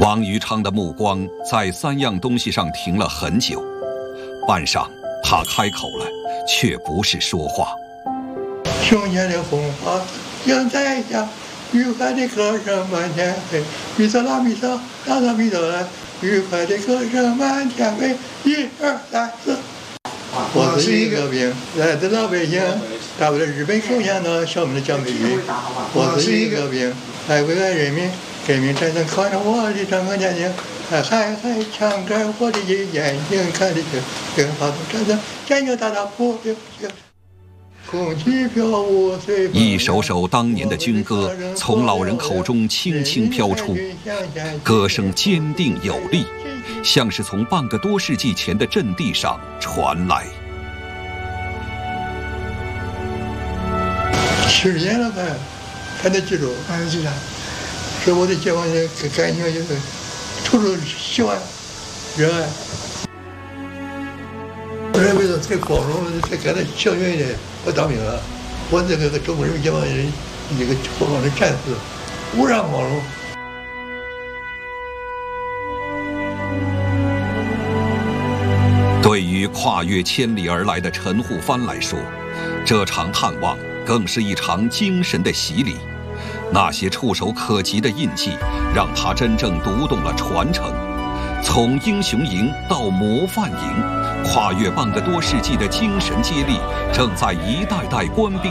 王余昌的目光在3样东西上停了很久，半晌，他开口了，却不是说话。 胸前的红花映在下，愉快的歌声满天飞，咪嗦啦咪嗦，啦啦咪嗦来，愉快的歌声满天飞，1、2、3、4。我是一个兵，来自老北京，打败了日本首相的小们的蒋介石。我是一个兵，爱国爱人民，革命战争靠着我的整个年龄，还强着我的眼睛看的清，更好的战争，战争大大不流行。空气飘舞， 一首首当年的军歌从老人口中轻轻飘出，歌声坚定有力，像是从半个多世纪前的阵地上传来。 70年了，还能记住，还能记住。是我的解放军感情就是处处喜欢、热爱。我认为太光荣了，太感到幸运的，我当兵了，我这个中国人民解放军一个后方的战士，无上光荣。 对于跨越千里而来的陈护藩来说，这场探望更是一场精神的洗礼。那些触手可及的印记，让他真正读懂了传承。从英雄营到模范营，跨越半个多世纪的精神接力，正在一代代官兵